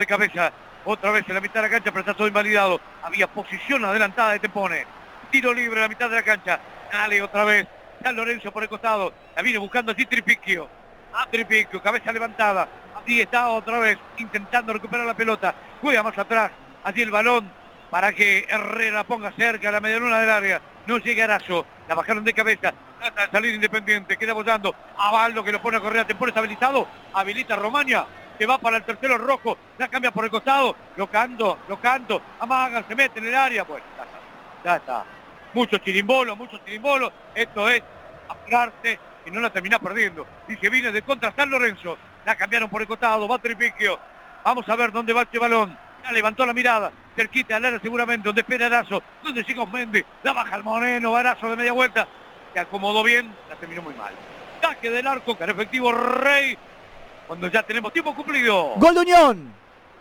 cabeza. Otra vez en la mitad de la cancha, pero está todo invalidado. Había posición adelantada de Tepone. Tiro libre en la mitad de la cancha. Dale otra vez. San Lorenzo por el costado. La viene buscando allí Tripicchio. A Tripicchio, cabeza levantada. Allí está otra vez intentando recuperar la pelota. Juega más atrás. Allí el balón para que Herrera ponga cerca a la medialuna del área. No llega Arazo. La bajaron de cabeza. Trata de salir Independiente. Queda apoyando a Baldo que lo pone a correr a Tepone. Está habilitado. Habilita a Romaña. Que va para el tercero rojo, la cambia por el costado, lo canto, amagan, se mete en el área, bueno, ya está. Muchos chirimbolos, esto es apurarse y no la terminás perdiendo. Y se viene de contra San Lorenzo, la cambiaron por el costado, va Tripicchio, vamos a ver dónde va este balón, ya levantó la mirada, cerquita al área seguramente, donde espera Arazo, donde llega Osmendi, la baja el Moreno, Arazo de media vuelta, se acomodó bien, la terminó muy mal. Saque del arco, que era efectivo Rey, cuando ya tenemos tiempo cumplido. Gol de Unión.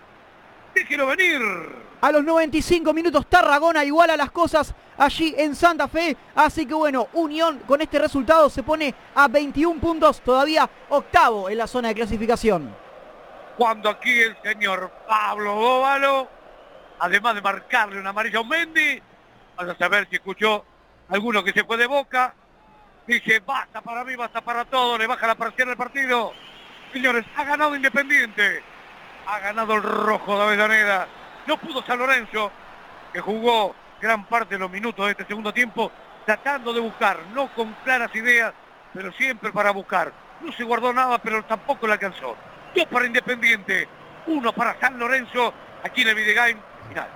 Déjelo venir. A los 95 minutos Tarragona iguala las cosas allí en Santa Fe. Así que bueno, Unión con este resultado se pone a 21 puntos, todavía octavo en la zona de clasificación. Cuando aquí el señor Pablo Dóvalo, además de marcarle una amarilla a Mendy, vamos a saber si escuchó alguno que se fue de Boca, dice basta para mí, basta para todo, le baja la presión al partido. Señores, ha ganado Independiente, ha ganado el rojo de Avellaneda, no pudo San Lorenzo, que jugó gran parte de los minutos de este segundo tiempo, tratando de buscar, no con claras ideas, pero siempre para buscar. No se guardó nada, pero tampoco le alcanzó. 2 para Independiente, 1 para San Lorenzo, aquí en el Videgain, final.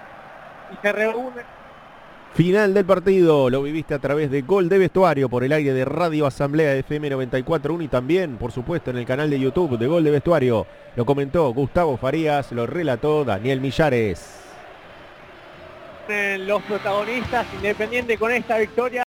Y se reúne. Final del partido, lo viviste a través de Gol de Vestuario por el aire de Radio Asamblea FM 94.1 y también, por supuesto, en el canal de YouTube de Gol de Vestuario. Lo comentó Gustavo Farías, lo relató Daniel Millares. Los protagonistas, Independiente con esta victoria.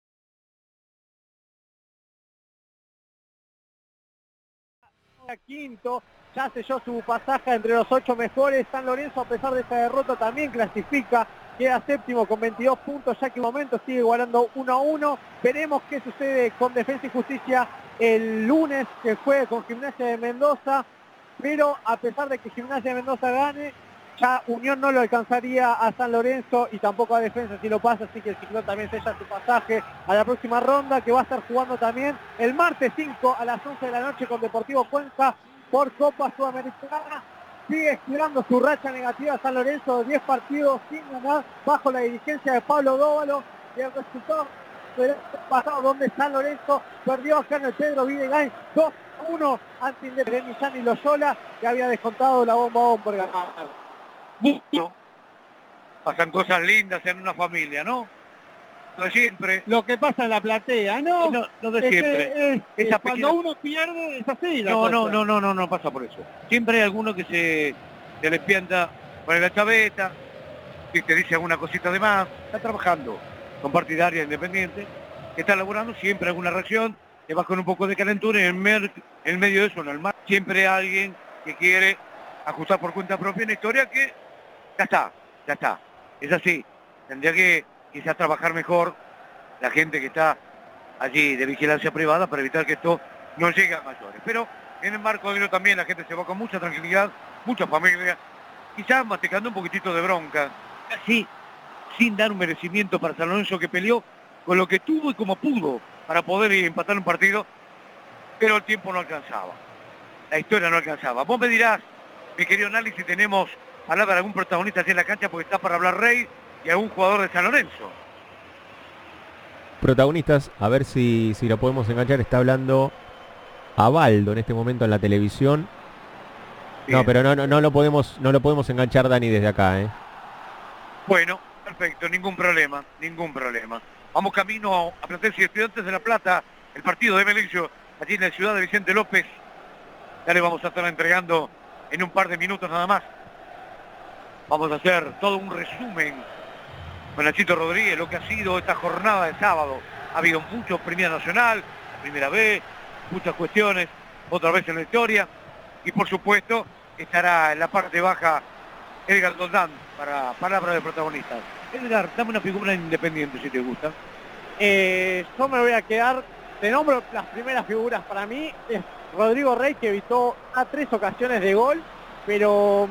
Quinto, ya selló su pasaje entre los 8 mejores. San Lorenzo, a pesar de esta derrota, también clasifica. Queda séptimo con 22 puntos, ya que un momento sigue igualando 1-1. Veremos qué sucede con Defensa y Justicia el lunes, que juegue con Gimnasia de Mendoza. Pero a pesar de que Gimnasia de Mendoza gane, ya Unión no lo alcanzaría a San Lorenzo y tampoco a Defensa si lo pasa. Así que el Ciclón también sella su pasaje a la próxima ronda, que va a estar jugando también el martes 5 a las 11 de la noche con Deportivo Cuenca por Copa Sudamericana. Sigue estirando su racha negativa San Lorenzo de 10 partidos sin ganar bajo la dirigencia de Pablo Dóvalo. Y el resultado del pasado, donde San Lorenzo perdió acá en el Pedro Videgain 2-1 ante Independiente Millán y Loyola, que había descontado la bomba por ganar. Mucho. Pasan cosas lindas en una familia, ¿no? No de siempre. Lo que pasa en la platea, ¿no? No de siempre. Esa cuando pequeña... uno pierde es así. No pasa por eso. Siempre hay alguno que se les pianta con la chaveta, y te dice alguna cosita de más. Está trabajando con partidaria Independiente, que está laburando, siempre alguna reacción, te vas con un poco de calentura y en medio de eso, normal. Siempre hay alguien que quiere ajustar por cuenta propia una historia que ya está. Es así. Tendría que quizás trabajar mejor la gente que está allí de vigilancia privada para evitar que esto no llegue a mayores. Pero en el marco de ello también la gente se va con mucha tranquilidad, mucha familia, quizás masticando un poquitito de bronca, casi sin dar un merecimiento para San Lorenzo, que peleó con lo que tuvo y como pudo para poder empatar un partido, pero el tiempo no alcanzaba, la historia no alcanzaba. Vos me dirás, mi querido Nali, si tenemos palabra de algún protagonista así en la cancha, porque está para hablar Rey y algún jugador de San Lorenzo. Protagonistas, a ver si lo podemos enganchar. Está hablando a Baldo en este momento en la televisión. Bien. No, pero no lo podemos enganchar, Dani, desde acá, ¿eh? Bueno, perfecto, ningún problema. Vamos camino a Platense y Estudiantes de La Plata, el partido de Melillo, allí en la ciudad de Vicente López. Ya le vamos a estar entregando en un par de minutos nada más. Vamos a hacer todo un resumen con Nachito Rodríguez, lo que ha sido esta jornada de sábado. Ha habido mucho Primera Nacional, la Primera B, muchas cuestiones, otra vez en la historia. Y por supuesto, estará en la parte baja Edgar Doldán para palabras de protagonistas. Edgar, dame una figura Independiente si te gusta. Yo me voy a quedar, te nombro las primeras figuras para mí. Es Rodrigo Rey, que evitó a 3 ocasiones de gol, pero